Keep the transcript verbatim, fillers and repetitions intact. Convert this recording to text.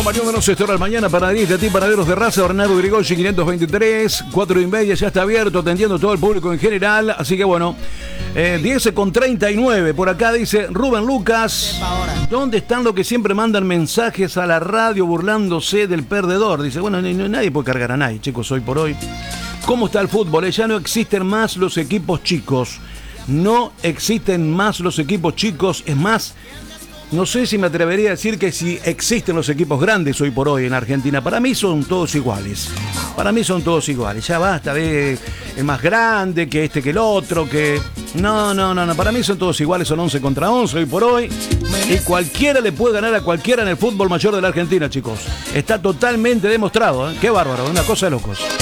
acompañándonos esta hora de mañana, panadería ti panaderos de raza, Bernardo Grigolli quinientos veintitrés, cuatro y media, ya está abierto, atendiendo a todo el público en general, así que bueno, eh, diez con treinta y nueve, por acá dice Rubén Lucas, ¿dónde están los que siempre mandan mensajes a la radio burlándose del perdedor? Dice, bueno, n- nadie puede cargar a nadie, chicos, hoy por hoy. ¿Cómo está el fútbol? Ya no existen más los equipos chicos, no existen más los equipos chicos, es más... No sé si me atrevería a decir que si existen los equipos grandes hoy por hoy en Argentina. Para mí son todos iguales. Para mí son todos iguales. Ya basta de el más grande, que este, que el otro, que... No, no, no, no. Para mí son todos iguales. Son once contra once hoy por hoy. Y cualquiera le puede ganar a cualquiera en el fútbol mayor de la Argentina, chicos. Está totalmente demostrado, ¿eh? Qué bárbaro. Una cosa de locos.